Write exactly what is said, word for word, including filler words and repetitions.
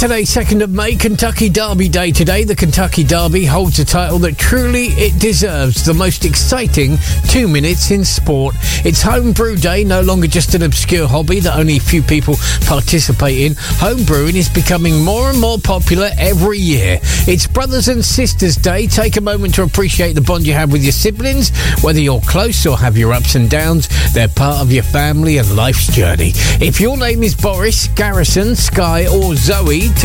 Saturday, second of May, Kentucky Derby Day today. The Kentucky Derby holds a title that truly it deserves, the most exciting two minutes in sport. It's Homebrew Day, no longer just an obscure hobby that only a few people participate in. Homebrewing is becoming more and more popular every year. It's Brothers and Sisters Day. Take a moment to appreciate the bond you have with your siblings. Whether you're close or have your ups and downs, they're part of your family and life's journey. If your name is Boris, Garrison, Sky or Zoe,